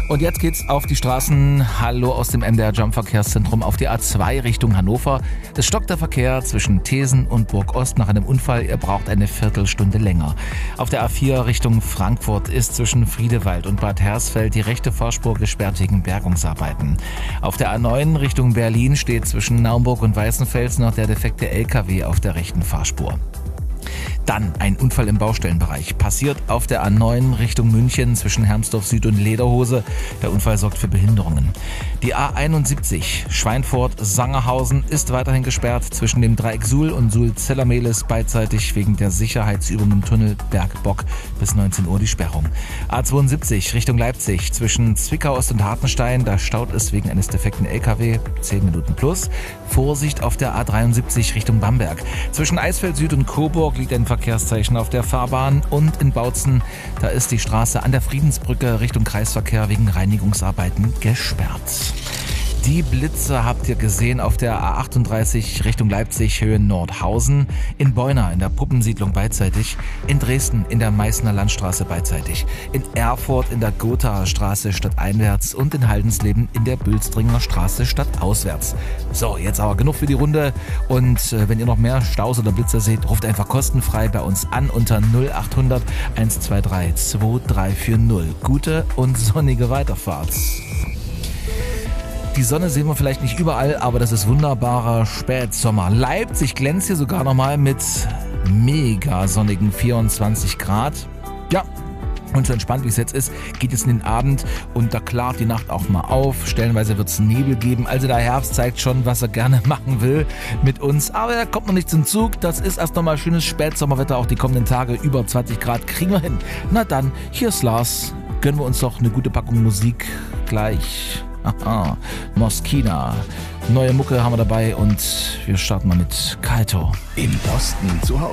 Und jetzt geht's auf die Straßen. Hallo aus dem MDR Jump Verkehrszentrum auf die A2 Richtung Hannover. Es stockt der Verkehr zwischen Thesen und Burgost nach einem Unfall. Ihr braucht eine Viertelstunde länger. Auf der A4 Richtung Frankfurt ist zwischen Friedewald und Bad Hersfeld die rechte Fahrspur gesperrt wegen Bergungsarbeiten. Auf der A9 Richtung Berlin steht zwischen Naumburg und Weißenfels noch der defekte LKW auf der rechten Fahrspur. Dann ein Unfall im Baustellenbereich. Passiert auf der A9 Richtung München zwischen Hermsdorf Süd und Lederhose. Der Unfall sorgt für Behinderungen. Die A71 Schweinfurt-Sangerhausen ist weiterhin gesperrt zwischen dem Dreieck Suhl und Suhl-Zellermehlis beidseitig wegen der Sicherheitsübung im Tunnel Bergbock bis 19 Uhr die Sperrung. A72 Richtung Leipzig zwischen Zwickau Ost und Hartenstein. Da staut es wegen eines defekten LKW 10 Minuten plus. Vorsicht auf der A73 Richtung Bamberg. Zwischen Eisfeld Süd und Coburg liegt ein Verkehrszeichen auf der Fahrbahn und in Bautzen, da ist die Straße an der Friedensbrücke Richtung Kreisverkehr wegen Reinigungsarbeiten gesperrt. Die Blitze habt ihr gesehen auf der A38 Richtung Leipzig, Höhe Nordhausen, in Beuna in der Puppensiedlung beidseitig, in Dresden in der Meißner Landstraße beidseitig, in Erfurt in der Gothaer Straße stadteinwärts und in Haldensleben in der Bülstringer Straße stadtauswärts. So, jetzt aber genug für die Runde und wenn ihr noch mehr Staus oder Blitzer seht, ruft einfach kostenfrei bei uns an unter 0800 123 2340. Gute und sonnige Weiterfahrt. Die Sonne sehen wir vielleicht nicht überall, aber das ist wunderbarer Spätsommer. Leipzig glänzt hier sogar nochmal mit mega sonnigen 24 Grad. Ja, und so entspannt wie es jetzt ist, geht es in den Abend und da klart die Nacht auch mal auf. Stellenweise wird es Nebel geben. Also der Herbst zeigt schon, was er gerne machen will mit uns. Aber er kommt noch nicht zum Zug. Das ist erst nochmal schönes Spätsommerwetter. Auch die kommenden Tage über 20 Grad kriegen wir hin. Na dann, hier ist Lars. Gönnen wir uns doch eine gute Packung Musik gleich. Aha, Moskina. Neue Mucke haben wir dabei und wir starten mal mit Kaito. Im Osten zu Hause.